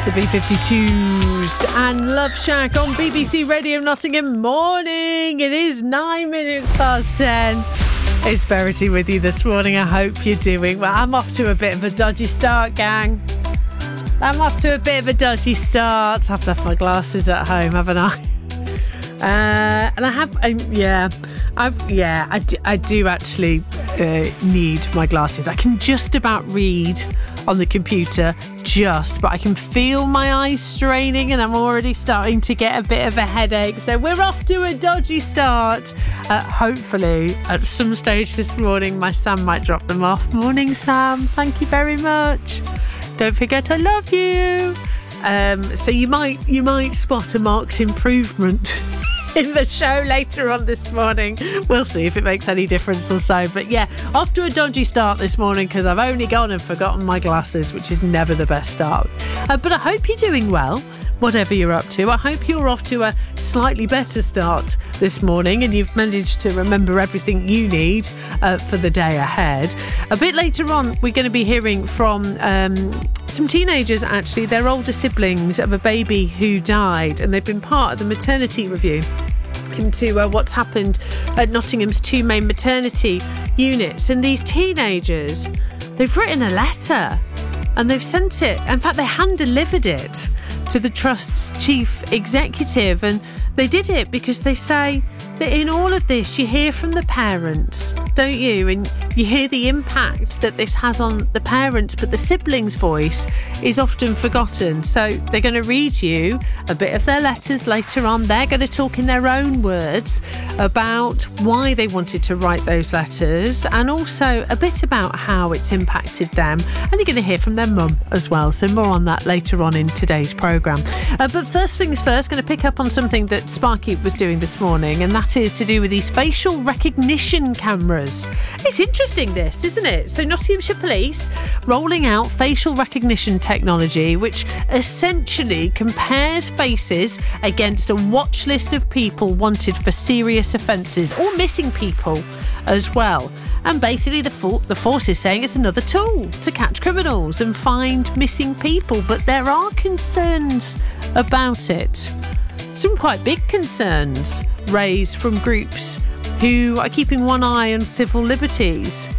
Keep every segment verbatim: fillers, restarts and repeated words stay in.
The B fifty-twos and Love Shack on B B C Radio Nottingham morning. It is nine minutes past ten. It's Verity with you this morning. I hope you're doing well. I'm off to a bit of a dodgy start, gang. I'm off to a bit of a dodgy start. I've left my glasses at home, haven't I? Uh, and I have, um, yeah, I've, yeah, I do, I do actually uh, need my glasses. I can just about read on the computer, just, but I can feel my eyes straining and I'm already starting to get a bit of a headache. So we're off to a dodgy start. Uh, hopefully, at some stage this morning, my Sam might drop them off. Morning, Sam. Thank you very much. Don't forget I love you. Um, so you might you might spot a marked improvement in the show later on this morning. We'll see if it makes any difference or so. But yeah, off to a dodgy start this morning because I've only gone and forgotten my glasses, which is never the best start. Uh, but I hope you're doing well, whatever you're up to. I hope you're off to a slightly better start this morning and you've managed to remember everything you need uh, for the day ahead. A bit later on, we're going to be hearing from um, some teenagers, actually. They're older siblings of a baby who died, and they've been part of the maternity review into uh, what's happened at Nottingham's two main maternity units. And these teenagers, they've written a letter and they've sent it. In fact, they hand-delivered it to the Trust's chief executive, and they did it because they say that in all of this you hear from the parents, don't you? And you hear the impact that this has on the parents, but the siblings' voice is often forgotten. So they're going to read you a bit of their letters later on. They're going to talk in their own words about why they wanted to write those letters and also a bit about how it's impacted them. And you're going to hear from their mum as well. So more on that later on in today's programme. Uh, but first things first, going to pick up on something that Sparky was doing this morning, and that is to do with these facial recognition cameras. It's interesting, this, isn't it? So Nottinghamshire Police rolling out facial recognition technology, which essentially compares faces against a watch list of people wanted for serious offences or missing people as well. And basically the, for- the force is saying it's another tool to catch criminals and find missing people. But there are concerns about it. Some quite big concerns raised from groups who are keeping one eye on civil liberties.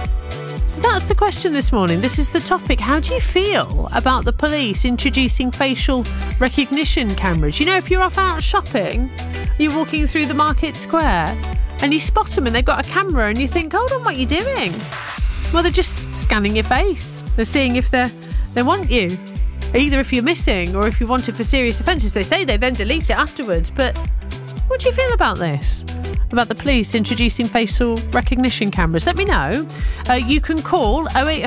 So that's the question this morning. This is the topic. How do you feel about the police introducing facial recognition cameras? You know, if you're off out shopping, you're walking through the market square and you spot them and they've got a camera and you think, hold on, what are you doing? Well, they're just scanning your face. They're seeing if they they want you. Either if you're missing or if you're wanted for serious offences. They say they then delete it afterwards. But what do you feel about this? About the police introducing facial recognition cameras? Let me know. Uh, you can call oh eight